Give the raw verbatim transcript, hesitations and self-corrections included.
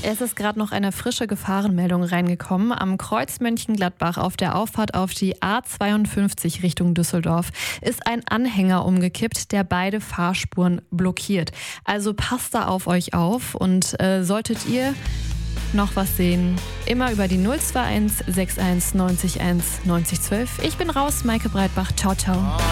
Es ist gerade noch eine frische Gefahrenmeldung reingekommen. Am Kreuz Mönchengladbach auf der Auffahrt auf die A zweiundfünfzig Richtung Düsseldorf ist ein Anhänger umgekippt, der beide Fahrspuren blockiert. Also passt da auf euch auf und äh, solltet ihr noch was sehen, immer über die null zwei eins sechs eins neunzig eins neunzig zwölf. Ich bin raus, Maike Breitbach. Ciao, ciao.